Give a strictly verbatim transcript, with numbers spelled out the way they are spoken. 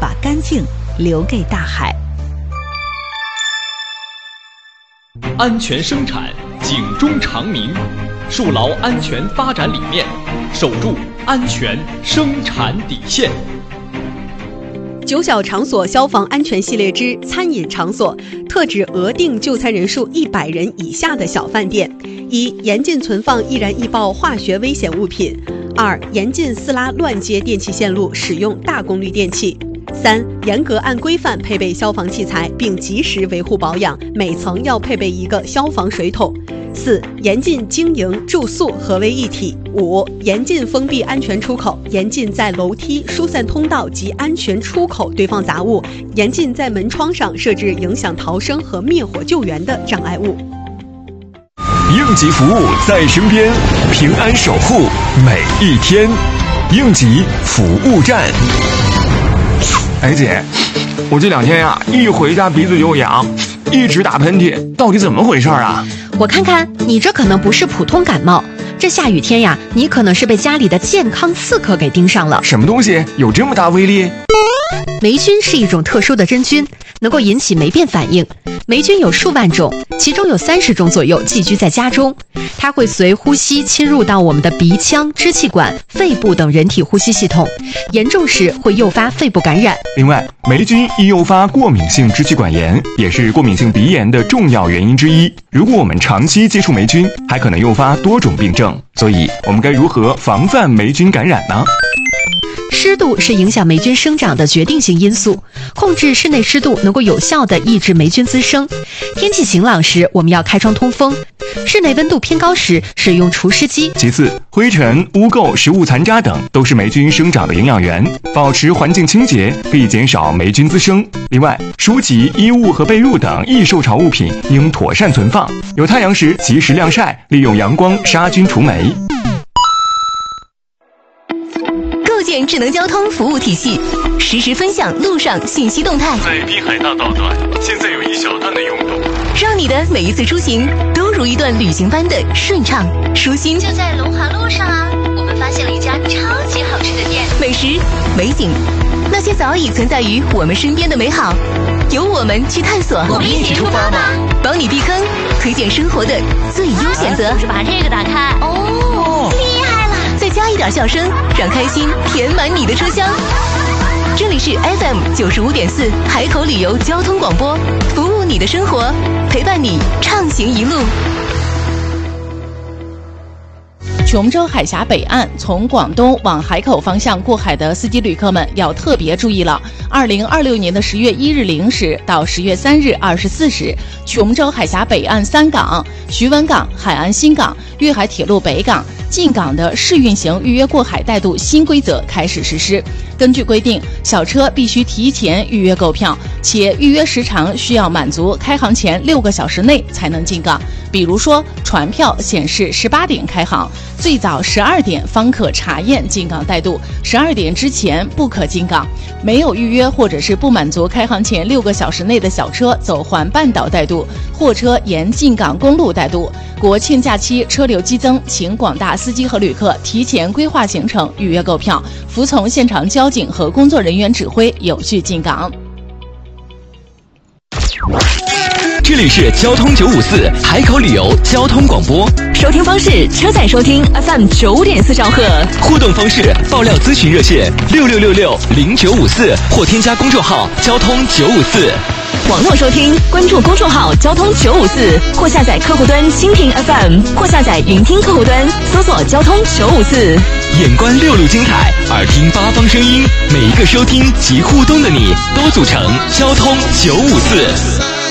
把干净留给大海。 安全生产，警钟长鸣，树牢安全发展理念，守住安全生产底线。 九小场所消防安全系列之餐饮场所，特指额定就餐人数一百人以下的小饭店。一、严禁存放易燃易爆化学危险物品；二、严禁私拉乱接电气线路，使用大功率电器；三、严格按规范配备消防器材，并及时维护保养，每层要配备一个消防水桶；四、严禁经营、住宿合为一体；五、严禁封闭安全出口，严禁在楼梯、疏散通道及安全出口堆放杂物，严禁在门窗上设置影响逃生和灭火救援的障碍物。 应急服务在身边，平安守护每一天。应急服务站。 哎姐，我这两天呀、啊，一回家鼻子就痒，一直打喷嚏，到底怎么回事啊？ 我看看，你这可能不是普通感冒，这下雨天呀，你可能是被家里的健康刺客给盯上了。 什么东西有这么大威力？ 霉菌是一种特殊的真菌，能够引起霉变反应。霉菌有数万种，其中有三十种左右寄居在家中。它会随呼吸侵入到我们的鼻腔、支气管、肺部等人体呼吸系统，严重时会诱发肺部感染。 另外，霉菌易诱发过敏性支气管炎，也是过敏性鼻炎的重要原因之一。如果我们长期接触霉菌，还可能诱发多种病症。所以，我们该如何防范霉菌感染呢？ 湿度是影响霉菌生长的决定性因素，控制室内湿度能够有效地抑制霉菌滋生。天气晴朗时，我们要开窗通风；室内温度偏高时，使用除湿机。 其次，灰尘、污垢、食物残渣等都是霉菌生长的营养源，保持环境清洁可以减少霉菌滋生。另外，书籍、衣物和被褥等易受潮物品应妥善存放，有太阳时及时晾晒，利用阳光杀菌除霉。 构建智能交通服务体系，实时分享路上信息动态。 在滨海大道段，现在有一小段的拥堵， 让你的每一次出行都如一段旅行般的顺畅舒心。 就在龙华路上啊，我们发现了一家超级好吃的店， 美食、美景，那些早已存在于我们身边的美好，由我们去探索。 我们一起出发吧， 帮你避坑，推荐生活的最优选择。 就是把这个打开，哦，厉害了！ 再加一点笑声，让开心填满你的车厢。这里是 F M 九十五点四海口旅游交通广播，服务你的生活，陪伴你畅行一路。 琼州海峡北岸从广东往海口方向过海的司机旅客们要特别注意了。二零二六年的十月一日零时到十月三日二十四时，琼州海峡北岸三港、徐闻港、海安新港、粤海铁路北港进港的试运行预约过海带渡新规则开始实施。根据规定，小车必须提前预约购票，且预约时长需要满足开航前六个小时内才能进港。比如说，船票显示十八点开航，最早十二点方可查验进港带渡，十二点之前不可进港。没有预约或者是不满足开航前六个小时内的小车走环半岛带渡，货车沿进港公路带渡。国庆假期车流激增，请广大司机和旅客提前规划行程，预约购票，服从现场交警和工作人员指挥，有序进港。 这里是交通九五四海口旅游交通广播， 收听方式：车载收听 F M 九点四兆赫。 互动方式：爆料咨询热线六六六六零九五四，或添加公众号交通九五四。 网络收听，关注公众号交通九五四，或下载客户端蜻蜓 F M， 或下载云听客户端，搜索交通九五四。 眼观六路精彩，耳听八方声音，每一个收听及互动的你，都组成交通九五四。